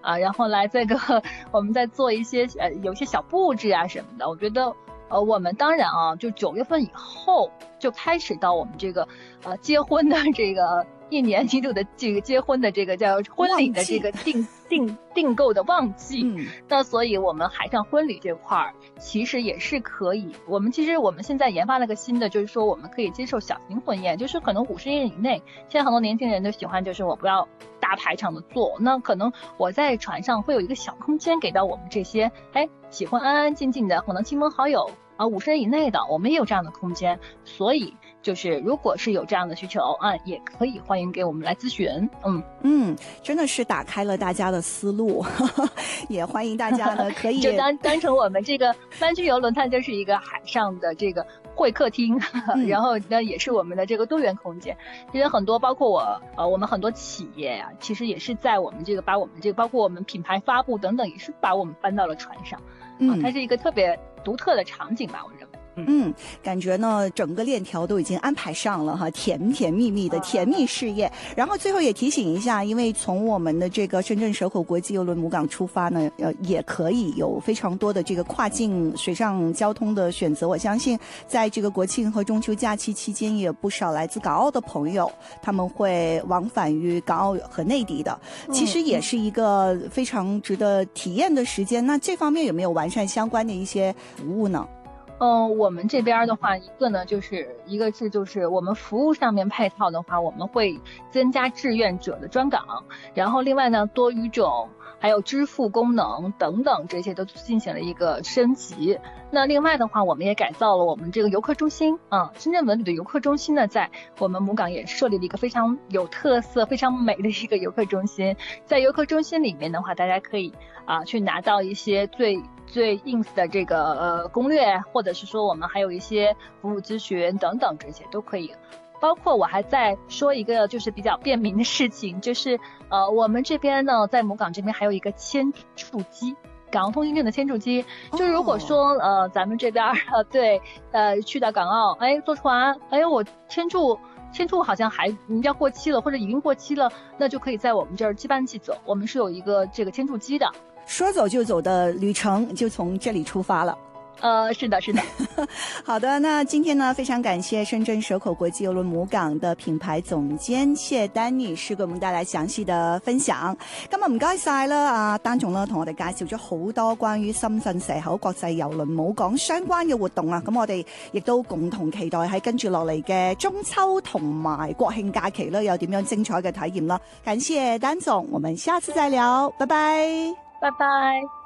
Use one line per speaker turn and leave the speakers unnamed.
然后来这个我们再做一些有一些小布置啊什么的。我觉得我们当然啊，就9月份以后就开始到我们这个结婚的这个1年1度的这个结婚的这个叫婚礼的这个订购的旺季。那所以我们海上婚礼这块儿其实也是可以，我们现在研发了个新的，就是说我们可以接受小型婚宴，就是可能50人以内。现在很多年轻人都喜欢，就是我不要大排场的做，那可能我在船上会有一个小空间给到我们这些喜欢安安静静的可能亲朋好友50人以内的，我们也有这样的空间。所以就是如果是有这样的需求也可以欢迎给我们来咨询。
真的是打开了大家的思路也欢迎大家呢可以
就当成我们这个湾区邮轮它就是一个海上的这个会客厅然后呢也是我们的这个多元空间。其实很多包括我们很多企业其实也是在我们这个把我们这个包括我们品牌发布等等，也是把我们搬到了船上。它是一个特别独特的场景吧，我认为。
感觉呢整个链条都已经安排上了哈，甜甜蜜蜜的甜蜜事业。然后最后也提醒一下，因为从我们的这个深圳蛇口国际邮轮母港出发呢，也可以有非常多的这个跨境水上交通的选择。我相信在这个国庆和中秋假期期间，也有不少来自港澳的朋友，他们会往返于港澳和内地的，其实也是一个非常值得体验的时间。那这方面有没有完善相关的一些服务呢？
我们这边的话，一个是就是我们服务上面配套的话，我们会增加志愿者的专岗，然后另外呢多语种还有支付功能等等，这些都进行了一个升级。那另外的话，我们也改造了我们这个游客中心深圳文旅的游客中心呢，在我们母港也设立了一个非常有特色非常美的一个游客中心。在游客中心里面的话，大家可以去拿到一些最 ins 的这个攻略，或者是说我们还有一些服务咨询等等，这些都可以。包括我还在说一个就是比较便民的事情，就是我们这边呢在母港这边还有一个签注机，港澳通行证的签注机。就如果说咱们这边去到港澳坐船我签注好像人家过期了或者已经过期了，那就可以在我们这儿即办即走，我们是有一个这个签注机的。
说走就走的旅程就从这里出发了。
是的
好的，那今天呢非常感谢深圳蛇口国际邮轮母港的品牌總監謝丹女士給我們帶來詳細的分享。今日唔該晒啦，丹總啦同我哋介紹咗好多關於深圳蛇口國際郵輪母港相關嘅活動咁我哋亦都共同期待喺跟住落嚟嘅中秋同埋國慶假期啦，有點樣精彩嘅體驗啦。感謝丹總，我們下次再聊，拜拜。
拜拜。